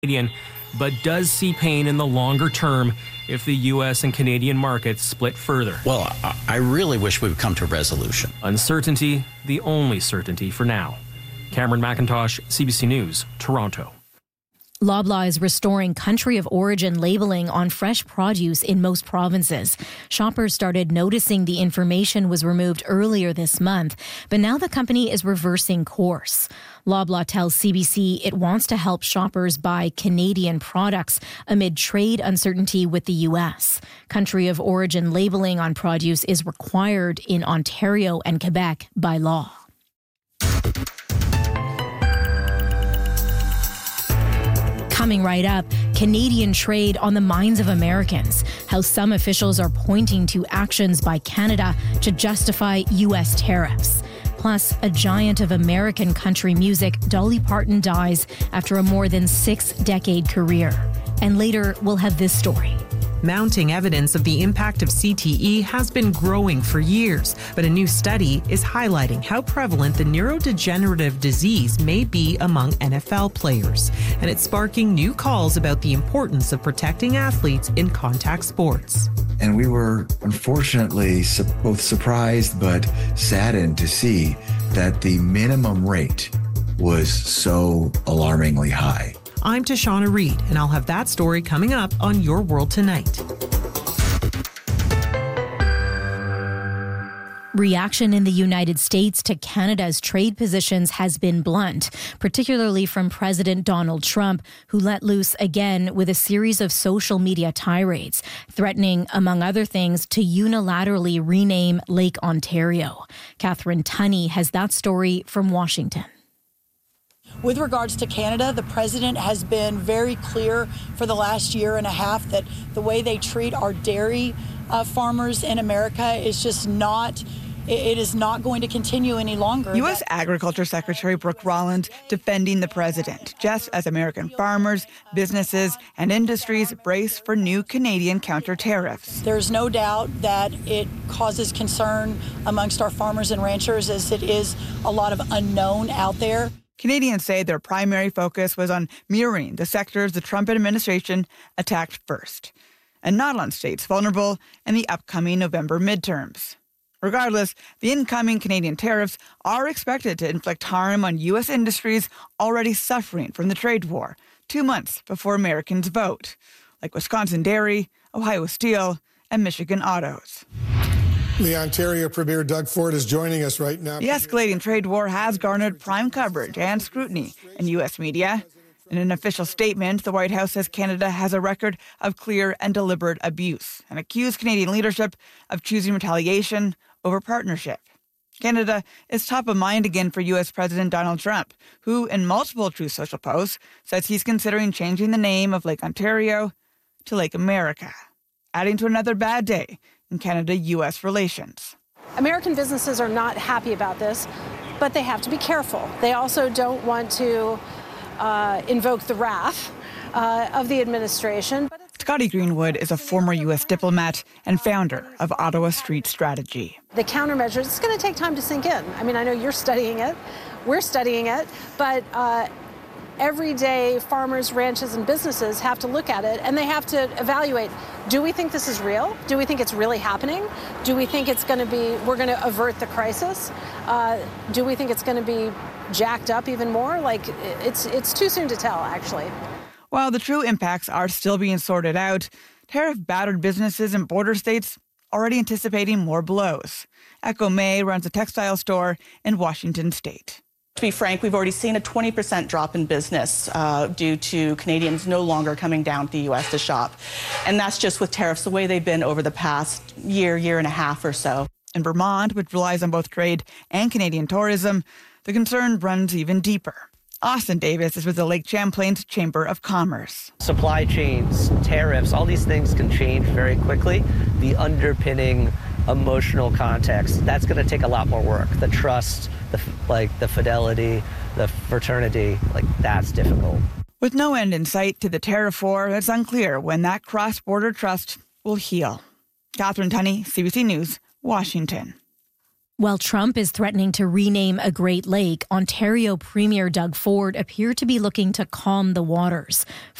but does see pain in the longer term if the U.S. and Canadian markets split further. Well, I really wish we would come to a resolution. Uncertainty, the only certainty for now. Cameron McIntosh, CBC News, Toronto. Loblaw is restoring country of origin labeling on fresh produce in most provinces. Shoppers started noticing the information was removed earlier this month, but now the company is reversing course. Loblaw tells CBC it wants to help shoppers buy Canadian products amid trade uncertainty with the U.S. Country of origin labeling on produce is required in Ontario and Quebec by law. Coming right up, Canadian trade on the minds of Americans. How some officials are pointing to actions by Canada to justify U.S. tariffs. Plus, a giant of American country music, Dolly Parton, dies after a more than 6-decade career. And later, we'll have this story. Mounting evidence of the impact of CTE has been growing for years, but a new study is highlighting how prevalent the neurodegenerative disease may be among NFL players. And it's sparking new calls about the importance of protecting athletes in contact sports. And we were unfortunately both surprised but saddened to see that the minimum rate was so alarmingly high. I'm Tashana Reed, and I'll have that story coming up on Your World Tonight. Reaction in the United States to Canada's trade positions has been blunt, particularly from President Donald Trump, who let loose again with a series of social media tirades, threatening, among other things, to unilaterally rename Lake Ontario. Catherine Tunney has that story from Washington. With regards to Canada, the president has been very clear for the last year and a half that the way they treat our dairy farmers in America is just not, it is not going to continue any longer. U.S. Agriculture Secretary Brooke Rollins defending the president, just as American farmers, businesses, and industries brace for new Canadian counter tariffs. There's no doubt that it causes concern amongst our farmers and ranchers, as it is a lot of unknown out there. Canadians say their primary focus was on mirroring the sectors the Trump administration attacked first, and not on states vulnerable in the upcoming November midterms. Regardless, the incoming Canadian tariffs are expected to inflict harm on U.S. industries already suffering from the trade war 2 months before Americans vote, like Wisconsin Dairy, Ohio Steel, and Michigan Autos. The Ontario Premier Doug Ford is joining us right now. The escalating trade war has garnered prime coverage and scrutiny in U.S. media. In an official statement, the White House says Canada has a record of clear and deliberate abuse and accused Canadian leadership of choosing retaliation over partnership. Canada is top of mind again for U.S. President Donald Trump, who, in multiple Truth Social posts, says he's considering changing the name of Lake Ontario to Lake America, adding to another bad day in Canada-U.S. relations. American businesses are not happy about this, but they have to be careful. They also don't want to invoke the wrath of the administration. Scotty Greenwood is a former U.S. diplomat and founder of Ottawa Street Strategy. The countermeasures, it's going to take time to sink in. I mean, I know you're studying it, we're studying it, but everyday farmers, ranches, and businesses have to look at it, and they have to evaluate, do we think this is real? Do we think it's really happening? Do we think it's going to be, we're going to avert the crisis? Do we think it's going to be jacked up even more? Like, it's too soon to tell, actually. While the true impacts are still being sorted out, tariff-battered businesses in border states already anticipating more blows. Echo May runs a textile store in Washington State. To be frank, we've already seen a 20% drop in business due to Canadians no longer coming down to the U.S. to shop. And that's just with tariffs the way they've been over the past year and a half or so. In Vermont, which relies on both trade and Canadian tourism, the concern runs even deeper. Austin Davis is with the Lake Champlain's Chamber of Commerce. Supply chains, tariffs, all these things can change very quickly. The underpinning emotional context, that's going to take a lot more work. The trust, the fidelity, the fraternity, that's difficult. With no end in sight to the tariff war, it's unclear when that cross-border trust will heal. Catherine Tunney, CBC News, Washington. While Trump is threatening to rename a Great Lake, Ontario Premier Doug Ford appeared to be looking to calm the waters.